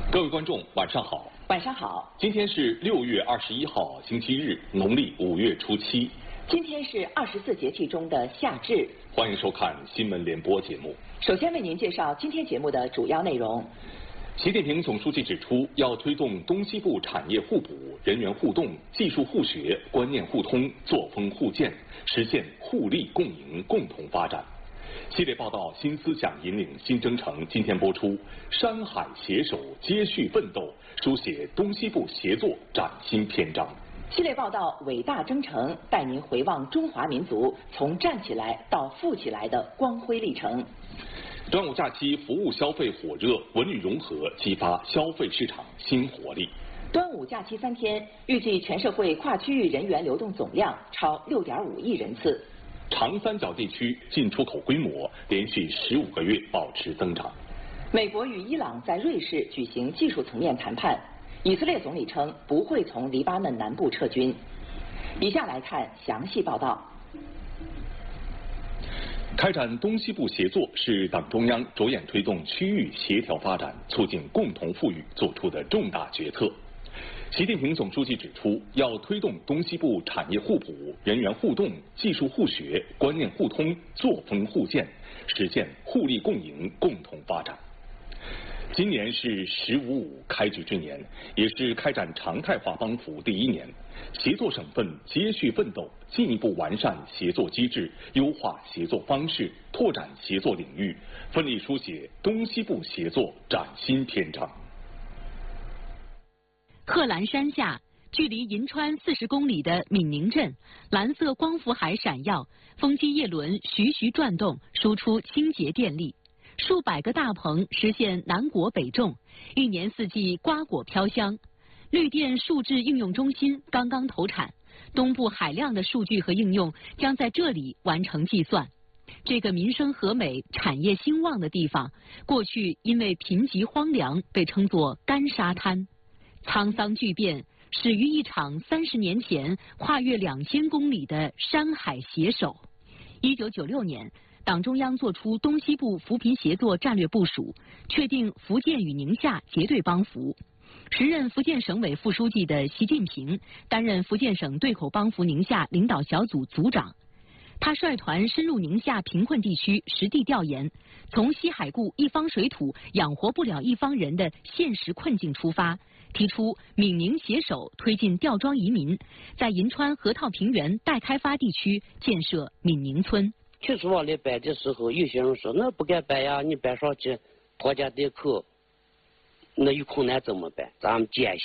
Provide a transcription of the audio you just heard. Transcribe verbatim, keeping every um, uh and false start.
各位观众，晚上好。 晚上好。 今天是六月二十一号，星期日，农历五月初七。 今天是二十四节气中的夏至。 欢迎收看新闻联播节目。 首先为您介绍今天节目的主要内容。 习近平总书记指出，要推动东西部产业互补、人员互动、技术互学、观念互通、作风互鉴，实现互利共赢、共同发展。系列报道《新思想引领新征程》今天播出，山海携手接续奋斗，书写东西部协作崭新篇章。 系列报道《伟大征程》带您回望中华民族从站起来到富起来的光辉历程。 端午假期服务消费火热，文旅融合激发消费市场新活力。 端午假期三天，预计全社会跨区域人员流动总量超六点五亿人次。 长三角地区进出口规模连续十五个月保持增长。 美国与伊朗在瑞士举行技术层面谈判，以色列总理称不会从黎巴嫩南部撤军。以下来看详细报道。 开展东西部协作是党中央着眼推动区域协调发展、促进共同富裕作出的重大决策。习近平总书记指出，要推动东西部产业互补、人员互动、技术互学、观念互通、作风互鉴，实现互利共赢、共同发展。今年是“十五五”开局之年，也是开展常态化帮扶第一年。协作省份接续奋斗，进一步完善协作机制，优化协作方式，拓展协作领域，奋力书写东西部协作崭新篇章。 贺兰山下，距离银川四十公里的闽宁镇，蓝色光伏海闪耀，风机叶轮徐徐转动，输出清洁电力。数百个大棚实现南果北种，一年四季瓜果飘香。绿电数智应用中心刚刚投产，东部海量的数据和应用将在这里完成计算。这个民生和美、产业兴旺的地方，过去因为贫瘠荒凉被称作干沙滩。沧桑巨变始于一场三十年前跨越两千公里的山海携手。一九九六年，党中央作出东西部扶贫协作战略部署，确定福建与宁夏结对帮扶。时任福建省委副书记的习近平担任福建省对口帮扶宁夏领导小组组长。他率团深入宁夏贫困地区实地调研，从西海固一方水土养活不了一方人的现实困境出发，提出闽宁携手推进吊庄移民，在银川河套平原待开发地区建设闽宁村。 确实往里摆的时候，有些人说那不该摆呀，你摆上去拖家带口，那有困难怎么办？咱们艰辛